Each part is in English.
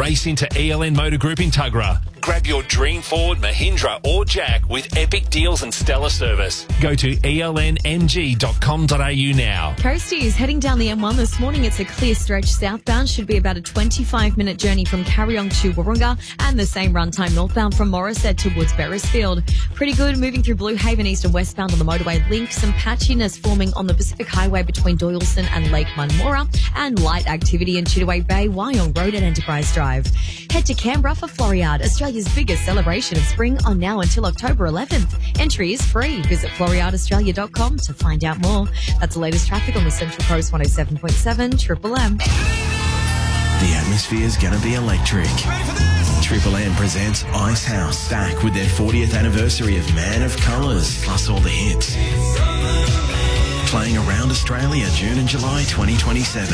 Race into ELN Motor Group in Tuggerah. Grab your dream Ford, Mahindra or Jack with epic deals and stellar service. Go to elnmg.com.au now. Coastie is heading down the M1 this morning. It's a clear stretch southbound. Should be about a 25-minute journey from Carryong to Wahroonga, and the same runtime northbound from Morisset towards Beresfield. Pretty good moving through Blue Haven east and westbound on the motorway link. Some patchiness forming on the Pacific Highway between Doyleson and Lake Munmora, and light activity in Chitaway Bay, Wyong Road and Enterprise Drive. Head to Canberra for Floriade, Australia's biggest celebration of spring, on now until October 11th. Entry is free. Visit floriadeaustralia.com to find out more. That's the latest traffic on the Central Coast 107.7 Triple M. The atmosphere's gonna be electric. Triple M presents Ice House Stack with their 40th anniversary of Man of Colours, plus all the hits. Playing around Australia June and July 2027.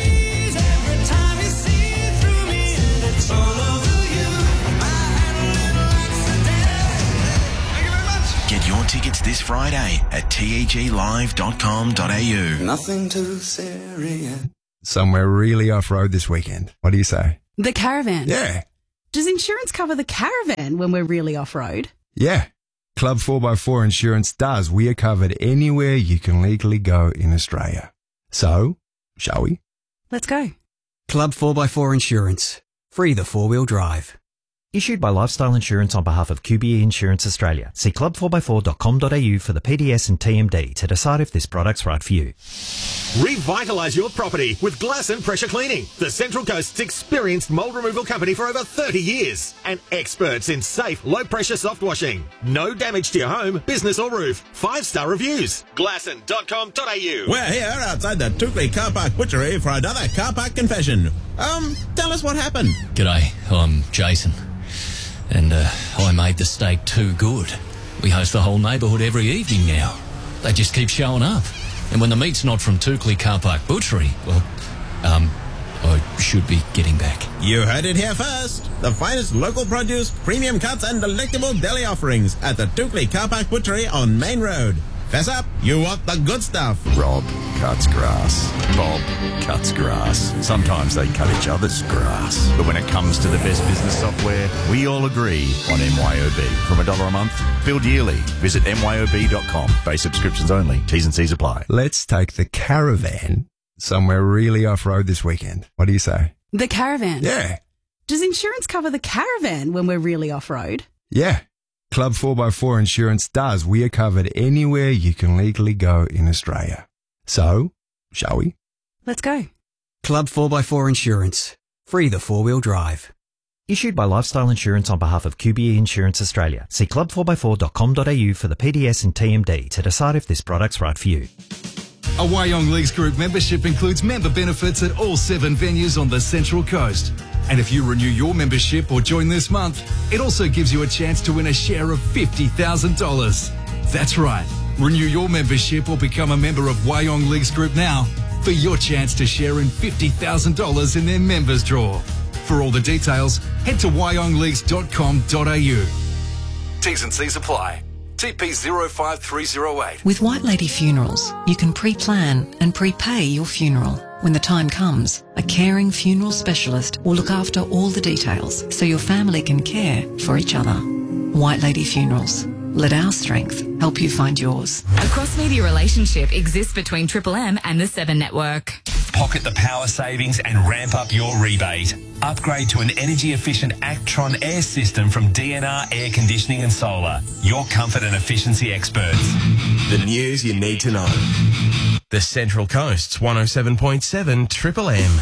Get your tickets this Friday at teglive.com.au. Nothing too serious. Somewhere really off-road this weekend. What do you say? The caravan. Yeah. Does insurance cover the caravan when we're really off-road? Yeah. Club 4x4 Insurance does. We are covered anywhere you can legally go in Australia. So, shall we? Let's go. Club 4x4 Insurance. Free the four-wheel drive. Issued by Lifestyle Insurance on behalf of QBE Insurance Australia. See club4x4.com.au for the PDS and TMD to decide if this product's right for you. Revitalise your property with Glass and Pressure Cleaning, the Central Coast's experienced mould removal company for over 30 years and experts in safe, low-pressure soft washing. No damage to your home, business or roof. 5-star reviews. Glasson.com.au. We're here outside the Toukley Car Park Butchery for another car park confession. Tell us what happened. G'day, I'm Jason. And I made the steak too good. We host the whole neighbourhood every evening now. They just keep showing up. And when the meat's not from Toukley Car Park Butchery, well, I should be getting back. You heard it here first. The finest local produce, premium cuts and delectable deli offerings at the Toukley Car Park Butchery on Main Road. Fess up, you want the good stuff. Rob cuts grass. Bob cuts grass. Sometimes they cut each other's grass. But when it comes to the best business software, we all agree on MYOB. From $1 a month, billed yearly. Visit myob.com. Base subscriptions only. T's and C's apply. Let's take the caravan somewhere really off-road this weekend. What do you say? The caravan. Yeah. Does insurance cover the caravan when we're really off-road? Yeah. Club 4x4 Insurance does. We are covered anywhere you can legally go in Australia. So, shall we? Let's go. Club 4x4 Insurance. Free the four-wheel drive. Issued by Lifestyle Insurance on behalf of QBE Insurance Australia. See club4x4.com.au for the PDS and TMD to decide if this product's right for you. A Wyong Leagues Group membership includes member benefits at all 7 venues on the Central Coast. And if you renew your membership or join this month, it also gives you a chance to win a share of $50,000. That's right. Renew your membership or become a member of Wyong Leagues Group now for your chance to share in $50,000 in their members draw. For all the details, head to wyongleagues.com.au. T's and C's apply. TP 05308. With White Lady Funerals, you can pre-plan and prepay your funeral. When the time comes, a caring funeral specialist will look after all the details so your family can care for each other. White Lady Funerals. Let our strength help you find yours. A cross-media relationship exists between Triple M and the 7 Network. Pocket the power savings and ramp up your rebate. Upgrade to an energy-efficient Actron air system from DNR Air Conditioning and Solar. Your comfort and efficiency experts. The news you need to know. The Central Coast's 107.7 Triple M.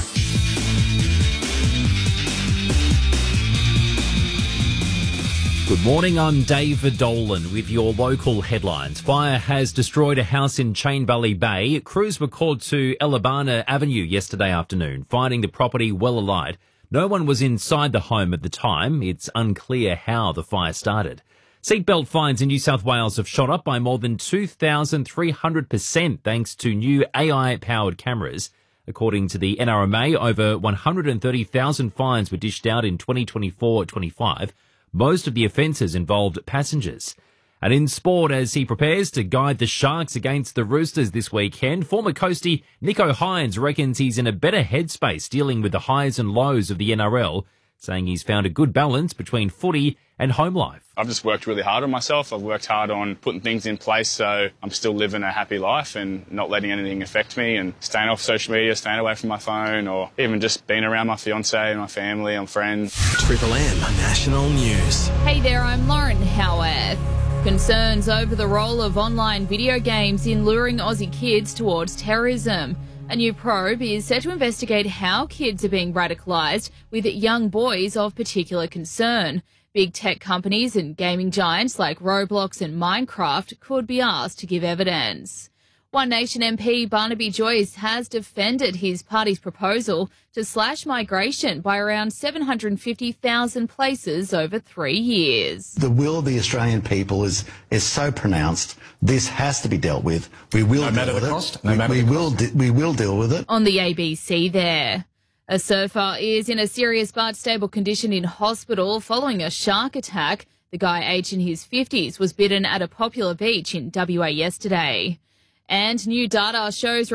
Good morning, I'm David Dolan with your local headlines. Fire has destroyed a house in Chainvalley Bay. Crews were called to Elabana Avenue yesterday afternoon, finding the property well alight. No one was inside the home at the time. It's unclear how the fire started. Seatbelt fines in New South Wales have shot up by more than 2,300% thanks to new AI-powered cameras. According to the NRMA, over 130,000 fines were dished out in 2024-25. Most of the offences involved passengers. And in sport, as he prepares to guide the Sharks against the Roosters this weekend, former Coastie Nicho Hynes reckons he's in a better headspace dealing with the highs and lows of the NRL. saying he's found a good balance between footy and home life. I've just worked really hard on myself. I've worked hard on putting things in place so I'm still living a happy life and not letting anything affect me, and staying off social media, staying away from my phone, or even just being around my fiance and my family and friends. Triple M National News. Hey there, I'm Lauren Howarth. Concerns over the role of online video games in luring Aussie kids towards terrorism. A new probe is set to investigate how kids are being radicalised, with young boys of particular concern. Big tech companies and gaming giants like Roblox and Minecraft could be asked to give evidence. One Nation MP Barnaby Joyce has defended his party's proposal to slash migration by around 750,000 places over 3 years. The will of the Australian people is so pronounced. This has to be dealt with. We will no matter deal the with cost. it. No matter we the will. cost. We will deal with it. On the ABC there. A surfer is in a serious but stable condition in hospital following a shark attack. The guy, aged in his 50s, was bitten at a popular beach in WA yesterday. And new data shows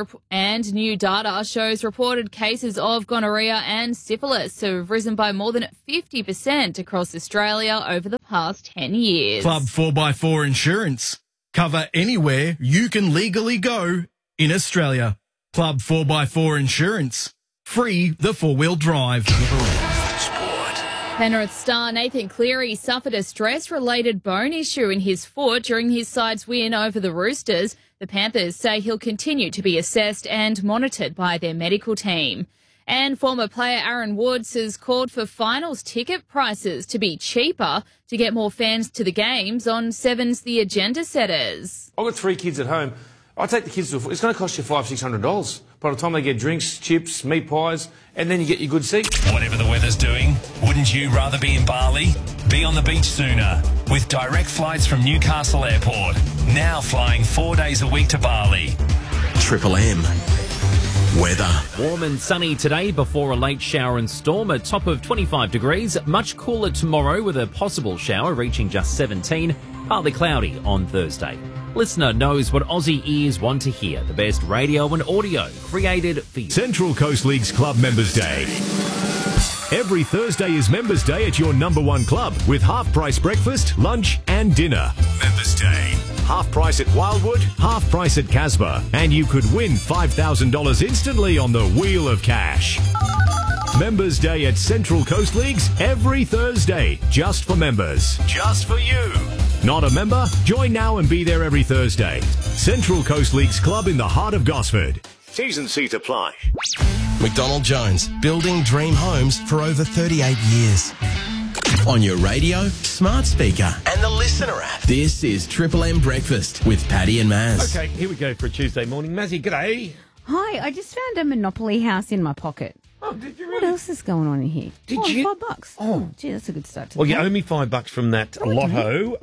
reported cases of gonorrhea and syphilis have risen by more than 50% across Australia over the past 10 years. Club 4x4 Insurance. Cover anywhere you can legally go in Australia. Club 4x4 Insurance. Free the four-wheel drive. Penrith star Nathan Cleary suffered a stress-related bone issue in his foot during his side's win over the Roosters. The Panthers say he'll continue to be assessed and monitored by their medical team. And former player Aaron Woods has called for finals ticket prices to be cheaper to get more fans to the games on Seven's The Agenda Setters. I've got 3 kids at home. I take the kids to it's going to cost you $500-600 by the time they get drinks, chips, meat pies, and then you get your good seat. Whatever the weather's doing, wouldn't you rather be in Bali? Be on the beach sooner with direct flights from Newcastle Airport. Now flying 4 days a week to Bali. Triple M. Weather. Warm and sunny today before a late shower and storm, a top of 25 degrees. Much cooler tomorrow with a possible shower reaching just 17. Partly cloudy on Thursday. Listener knows what Aussie ears want to hear. The best radio and audio created for you. Central Coast League's Club Members Day. Every Thursday is Members Day at your number one club with half-price breakfast, lunch and dinner. Members Day. Half price at Wildwood, half price at Casbah. And you could win $5,000 instantly on the Wheel of Cash. Members Day at Central Coast Leagues every Thursday, just for members. Just for you. Not a member? Join now and be there every Thursday. Central Coast Leagues Club in the heart of Gosford. T's and C's apply. McDonald Jones, building dream homes for over 38 years. On your radio, smart speaker, and the Listener app. This is Triple M Breakfast with Paddy and Maz. Okay, here we go for a Tuesday morning. Mazzy, g'day. Hi, I just found a Monopoly house in my pocket. Oh, did you really? What else is going on in here? Did you? $5. Oh, gee, that's a good start to Well, the you day. owe me $5 from that lotto.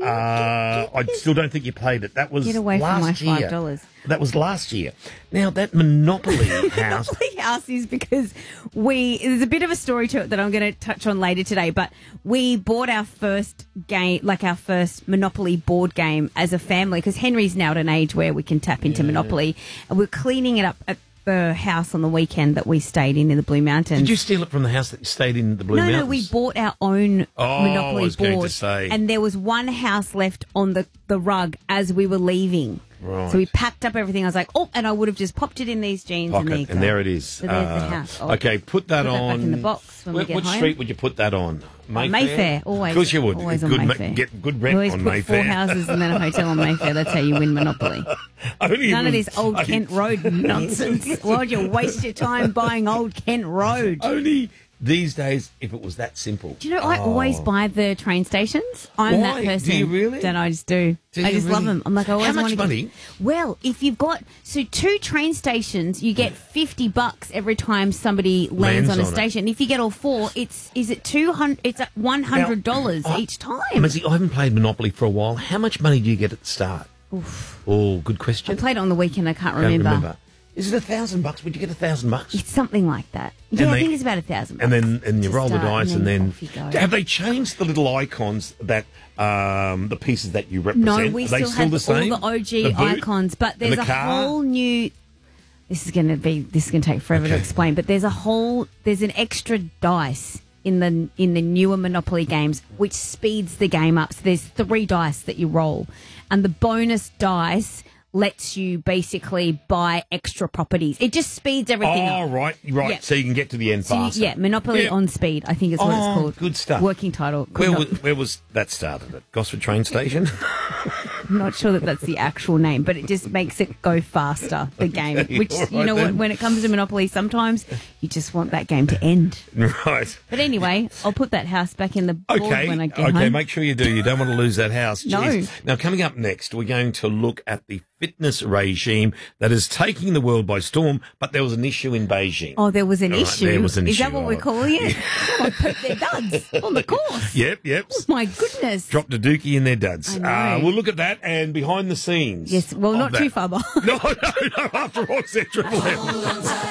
I still don't think you played it. That was Get away from my last year. $5. That was last year. Now, that Monopoly house... Monopoly house is because there's a bit of a story to it that I'm going to touch on later today, but we bought our first game, like our first Monopoly board game as a family, because Henry's now at an age where we can tap into Monopoly, and we're cleaning it up at the house on the weekend that we stayed in the Blue Mountains. Did you steal it from the house that you stayed in the Blue Mountains? No, we bought our own Monopoly I was going board, to say. and there was one house left on the rug as we were leaving. Right. So we packed up everything. I was like, and I would have just popped it in these jeans. Pocket, and there it is. So there's the house. Okay, put that on. Back in the box when we get Which home. street would you put that on? Mayfair, always. Of course you would. Always on Good Mayfair. Get good rent always on put Mayfair. 4 houses and then a hotel on Mayfair. That's how you win Monopoly. None of this old Kent Road nonsense. Why would you waste your time buying old Kent Road? Only these days, if it was that simple. Do you know, I always buy the train stations. I'm Why? that person. Do you really? That I just do. Do I you just love really? them. I'm like, I always How much want to money? Well, if you've got 2 train stations, you get $50 every time somebody lands on a on it. station. If you get all 4, is it $200? It's at $100 each time. Mazzy, I haven't played Monopoly for a while. How much money do you get at the start? Oof. Oh, good question. I played it on the weekend. I can't Can't remember. Is it $1,000? Would you get $1,000? It's something like that. Yeah, I think it's about $1,000. And you roll the start, dice, and then and off you go. have they changed the little icons that the pieces that you represent? No, we Are they still have the same? all the OG The boot icons, but and there's the a car? whole new. This is going to take forever to explain, but there's an extra dice in the newer Monopoly games, which speeds the game up. So there's 3 dice that you roll, and the bonus dice lets you basically buy extra properties. It just speeds everything up. Oh, right. Yeah. So you can get to the end faster. Yeah, Monopoly on speed, I think is what it's called. Good stuff. Working title. Where was that started at? Gosford train station? I'm not sure that that's the actual name, but it just makes it go faster, the game. Which, All right you know what, then. when it comes to Monopoly, sometimes you just want that game to end. Right. But anyway, I'll put that house back in the board when I get home. Okay, make sure you do. You don't want to lose that house. No. Jeez. Now, coming up next, we're going to look at the fitness regime that is taking the world by storm, but there was an issue in Beijing. Oh, there was an All right, issue. there was an Is issue. that what we're calling it? Oh, poop their duds on the course. Yep. Oh, my goodness. Dropped a dookie in their duds. I know. We'll look at that and behind the scenes. Yes, well, of not that. too far behind. No, after all, it's Triple M.